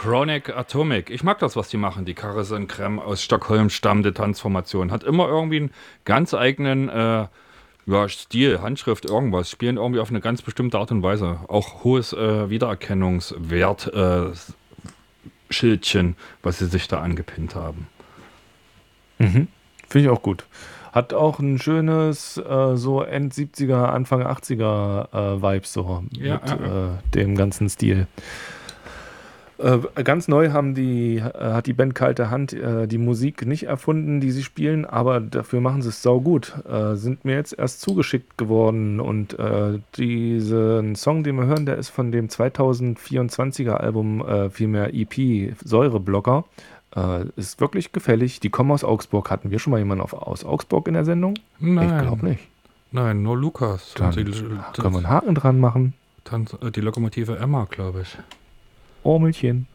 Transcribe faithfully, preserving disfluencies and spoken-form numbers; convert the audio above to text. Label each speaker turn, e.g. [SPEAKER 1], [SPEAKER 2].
[SPEAKER 1] Chronic Atomic. Ich mag das, was die machen. Die Carson Krem aus Stockholm stammende Tanzformation. Hat immer irgendwie einen ganz eigenen äh, ja, Stil, Handschrift, irgendwas. Spielen irgendwie auf eine ganz bestimmte Art und Weise. Auch hohes äh, Wiedererkennungswert äh, Schildchen, was sie sich da angepinnt haben.
[SPEAKER 2] Mhm. Finde ich auch gut. Hat auch ein schönes, äh, so End siebziger, Anfang achtziger äh, Vibe so
[SPEAKER 1] Ja,
[SPEAKER 2] mit
[SPEAKER 1] ja, ja.
[SPEAKER 2] äh, dem ganzen Stil. Äh, ganz neu haben die, äh, hat die Band Kalte Hand äh, die Musik nicht erfunden, die sie spielen, aber dafür machen sie es saugut. Äh, sind mir jetzt erst zugeschickt geworden und äh, diesen Song, den wir hören, der ist von dem zweitausendvierundzwanziger Album, äh, vielmehr E P Säureblocker. Äh, ist wirklich gefällig. Die kommen aus Augsburg. Hatten wir schon mal jemanden auf, aus Augsburg in der Sendung? Ich glaube
[SPEAKER 1] Nein,
[SPEAKER 2] nicht.
[SPEAKER 1] nein, nur Lukas. Und die,
[SPEAKER 2] Dann können wir
[SPEAKER 1] das,
[SPEAKER 2] einen Haken dran machen.
[SPEAKER 1] Tanz, äh, die Lokomotive Emma, glaube ich.
[SPEAKER 2] Ormelchen.